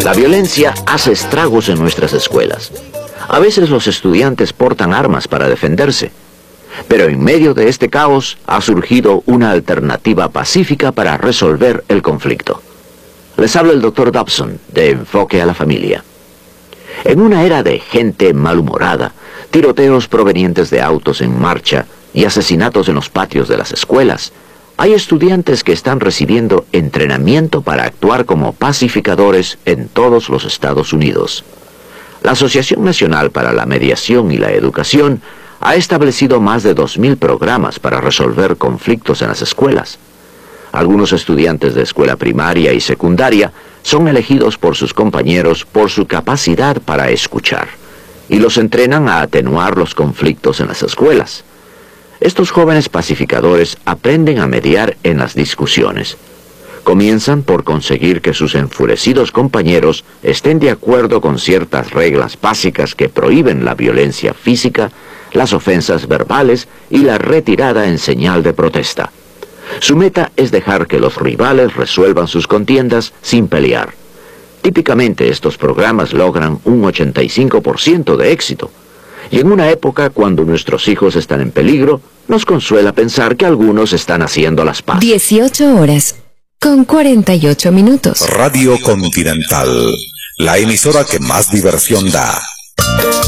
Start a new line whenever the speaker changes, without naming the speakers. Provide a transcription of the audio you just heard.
La violencia hace estragos en nuestras escuelas. A veces los estudiantes portan armas para defenderse. Pero en medio de este caos ha surgido una alternativa pacífica para resolver el conflicto. Les habla el Dr. Dobson, de Enfoque a la Familia. En una era de gente malhumorada, tiroteos provenientes de autos en marcha y asesinatos en los patios de las escuelas, hay estudiantes que están recibiendo entrenamiento para actuar como pacificadores en todos los Estados Unidos. La Asociación Nacional para la Mediación y la Educación ha establecido más de 2.000 programas para resolver conflictos en las escuelas. Algunos estudiantes de escuela primaria y secundaria son elegidos por sus compañeros por su capacidad para escuchar, y los entrenan a atenuar los conflictos en las escuelas. Estos jóvenes pacificadores aprenden a mediar en las discusiones. Comienzan por conseguir que sus enfurecidos compañeros estén de acuerdo con ciertas reglas básicas que prohíben la violencia física, las ofensas verbales y la retirada en señal de protesta. Su meta es dejar que los rivales resuelvan sus contiendas sin pelear. Típicamente estos programas logran un 85% de éxito. Y en una época cuando nuestros hijos están en peligro, nos consuela pensar que algunos están haciendo las paces.
18 horas con 48 minutos.
Radio Continental, la emisora que más diversión da.